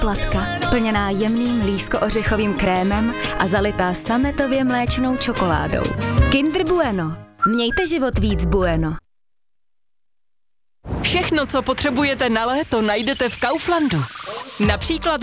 platka, plněná jemným lísko-ořechovým krémem a zalitá sametově mléčnou čokoládou. Kinder Bueno. Mějte život víc bueno. Všechno, co potřebujete na léto, najdete v Kauflandu. Například